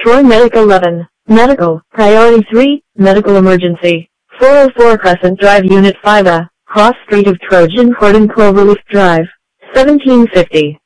Troy Medic 11. Medical. Priority 3. Medical emergency. 404 Crescent Drive Unit 5A. Cross Street of Trojan Court and Cloverleaf Drive. 1750.